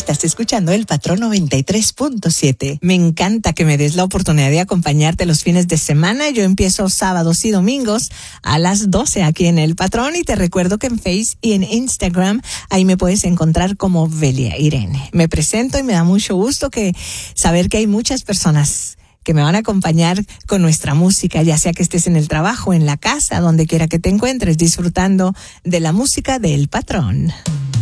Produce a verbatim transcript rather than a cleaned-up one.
Estás escuchando El Patrón noventa y tres punto siete. Me encanta que me des la oportunidad de acompañarte los fines de semana. Yo empiezo sábados y domingos a las doce aquí en El Patrón y te recuerdo que en Face y en Instagram ahí me puedes encontrar como Velia Irene. Me presento y me da mucho gusto que saber que hay muchas personas que me van a acompañar con nuestra música, ya sea que estés en el trabajo, en la casa, donde quiera que te encuentres, disfrutando de la música del Patrón.